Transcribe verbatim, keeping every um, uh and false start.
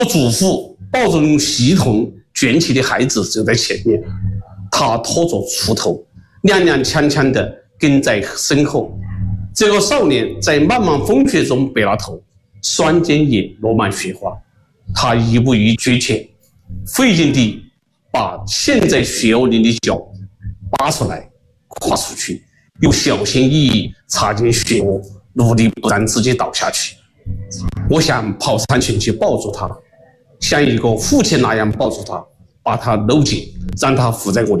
祖父抱着用系统卷起的孩子走在前面，他拖着锄头，踉踉跄跄地跟在身后。这个少年在漫漫风雪中背了头，双肩也落满雪花。他一步一脚前，费劲地把陷在雪窝里的脚拔出来，跨出去，又小心翼翼插进雪窝，努力不让自己倒下去。我想跑上前去抱住他，像一个父亲那样抱住他，把他搂紧，让他伏在我